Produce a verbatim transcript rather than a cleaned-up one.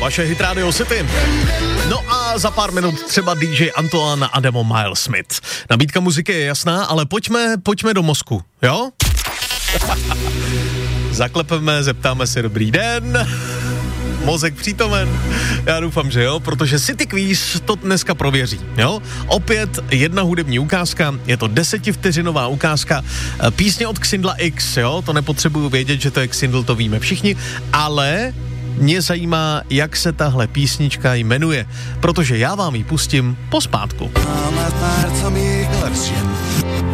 vaše Hit Radio City. No a za pár minut třeba D J Antoine a demo Miles Smith. Nabídka muziky je jasná, ale pojďme, pojďme do mozku, jo? Zaklepeme, zeptáme se dobrý den. Mozek přítomen? Já doufám, že jo, protože City Quiz to dneska prověří, jo? Opět jedna hudební ukázka, je to desetivteřinová ukázka, písně od Xindla X, jo? To nepotřebuju vědět, že to je Xindl, to víme všichni, ale mě zajímá, jak se tahle písnička jmenuje, protože já vám ji pustím pospátku.